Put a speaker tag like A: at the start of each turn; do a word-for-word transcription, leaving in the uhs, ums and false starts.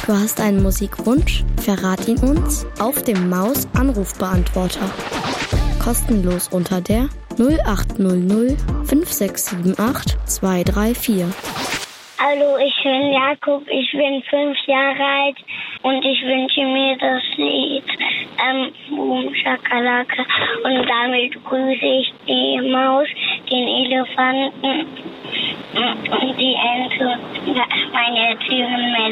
A: Du hast einen Musikwunsch? Verrat ihn uns auf dem Maus-Anrufbeantworter. Kostenlos unter der null acht null null fünf sechs sieben acht zwei drei vier.
B: Hallo, ich bin Jakob, ich bin fünf Jahre alt und ich wünsche mir das Lied ähm, Boom Shakalaka. Und damit grüße ich die Maus, den Elefanten und die Ente, meine Erzieherin Melanie.